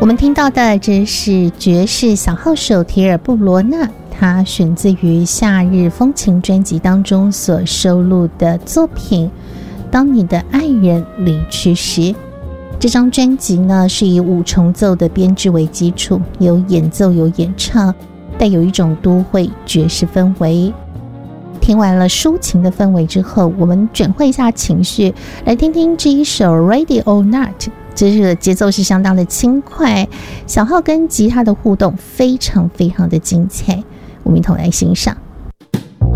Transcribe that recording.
们听到的这是爵士小号手提尔布罗纳，他选自于《夏日风情》专辑当中所收录的作品《当你的爱人离去时》。这张专辑呢是以5重奏的编制为基础，有演奏有演唱，带有一种都会爵士氛围。听完了抒情的氛围之后，我们转换一下情绪，来听听这一首 Ready or Not。 这是节奏是相当的轻快，小号跟吉他的互动非常非常的精彩，我们一同来欣赏。